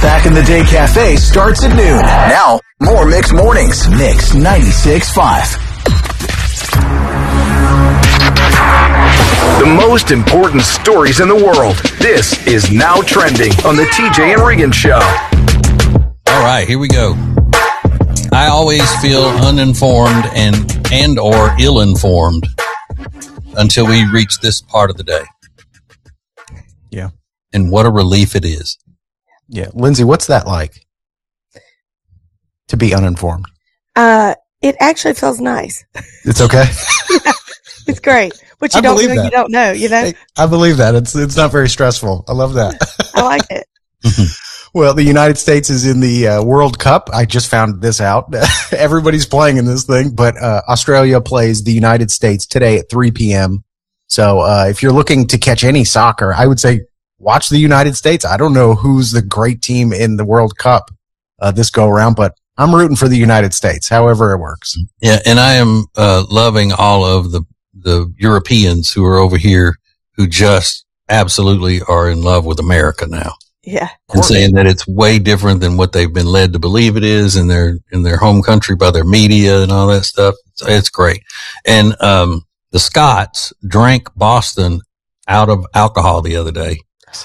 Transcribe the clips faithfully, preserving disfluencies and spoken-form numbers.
Back in the Day Cafe starts at noon. Now, more Mix Mornings. Mix ninety-six point five. The most important stories in the world. This is Now Trending on the T J and Regan Show. All right, here we go. I always feel uninformed and and or ill-informed until we reach this part of the day. Yeah. And what a relief it is. Yeah. Lindsay, what's that like? To be uninformed? Uh, it actually feels nice. It's okay? Yeah, it's great. What you I don't believe know, that. you don't know, you know? Hey, I believe that. It's it's not very stressful. I love that. I like it. Well, the United States is in the uh, World Cup. I just found this out. Everybody's playing in this thing, but uh, Australia plays the United States today at three p.m. So uh, if you're looking to catch any soccer, I would say watch the United States. I don't know who's the great team in the World Cup uh, this go around, but I'm rooting for the United States, however it works. Yeah, and I am uh, loving all of the, the Europeans who are over here who just absolutely are in love with America now. Yeah. And saying that it's way different than what they've been led to believe it is in their, in their home country by their media and all that stuff. It's, it's great. And, um, the Scots drank Boston out of alcohol the other day.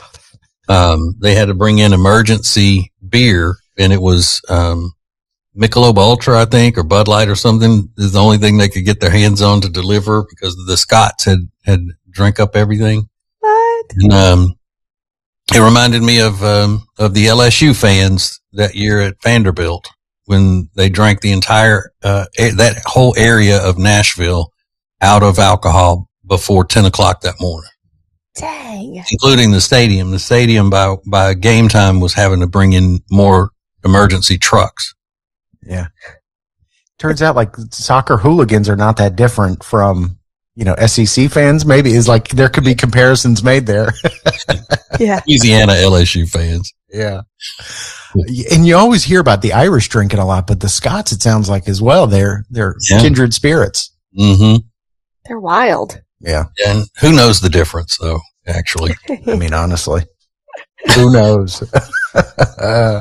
Um, they had to bring in emergency beer, and it was, um, Michelob Ultra, I think, or Bud Light or something is the only thing they could get their hands on to deliver because the Scots had, had drank up everything. What? And, um, it reminded me of, um, of the L S U fans that year at Vanderbilt when they drank the entire, uh, a- that whole area of Nashville out of alcohol before ten o'clock that morning. Dang. Including the stadium. The stadium by, by game time was having to bring in more emergency trucks. Yeah. Turns out like soccer hooligans are not that different from, you know, S E C fans. Maybe is like there could be comparisons made there. Yeah. Louisiana L S U fans. Yeah. And you always hear about the Irish drinking a lot, but the Scots, it sounds like as well, they're, they're Yeah. kindred spirits. Mm-hmm. They're wild. Yeah. And who knows the difference though, actually. I mean, honestly, who knows? uh,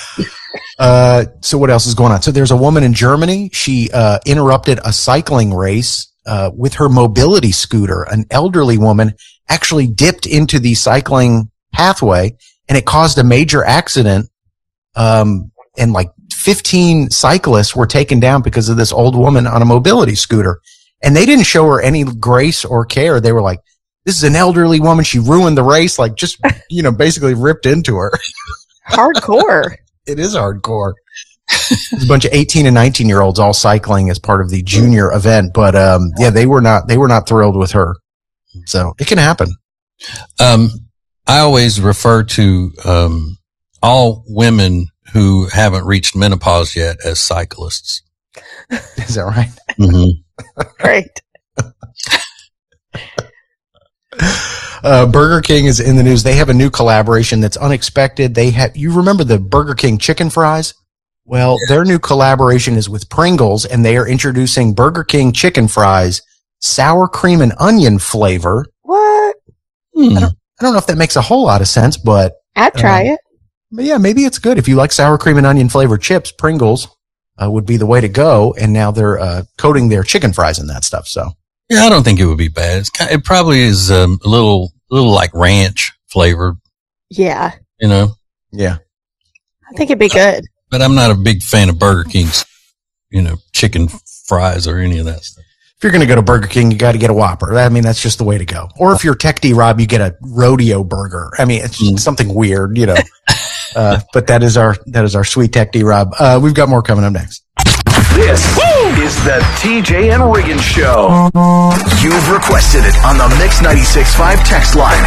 uh, so what else is going on? So there's a woman in Germany. She, uh, interrupted a cycling race, uh, with her mobility scooter. An elderly woman actually dipped into the cycling pathway and it caused a major accident. Um, and like fifteen cyclists were taken down because of this old woman on a mobility scooter. And they didn't show her any grace or care. They were like, this is an elderly woman. She ruined the race. Like just, you know, basically ripped into her. Hardcore. It is hardcore. There's a bunch of eighteen and nineteen year olds all cycling as part of the junior event. But, um, yeah, they were not, they were not thrilled with her. So it can happen. Um, I always refer to, um, all women who haven't reached menopause yet as cyclists. Is that right? Mm-hmm. Great. Uh, Burger King is in the news. They have a new collaboration that's unexpected. They have, you remember the Burger King chicken fries? Well, yeah. Their new collaboration is with Pringles, and they are introducing Burger King chicken fries, sour cream and onion flavor. What? Hmm. I don't, I don't know if that makes a whole lot of sense, but I'd try uh, it. But yeah, maybe it's good. If you like sour cream and onion flavored chips, Pringles uh, would be the way to go. And now they're uh, coating their chicken fries in that stuff. So yeah, I don't think it would be bad. It's kind of, it probably is um, a little, a little like ranch flavored. Yeah. You know. Yeah. I think it'd be good. But I'm not a big fan of Burger King's, you know, chicken fries or any of that stuff. If you're going to go to Burger King, you got to get a Whopper. I mean, that's just the way to go. Or if you're Tech D Rob, you get a rodeo burger. I mean, it's mm. something weird, you know. Uh, but that is our, that is our sweet Tech D Rob. Uh, we've got more coming up next. This is the T J and Regan Show. You've requested it on the Mix ninety-six point five text line.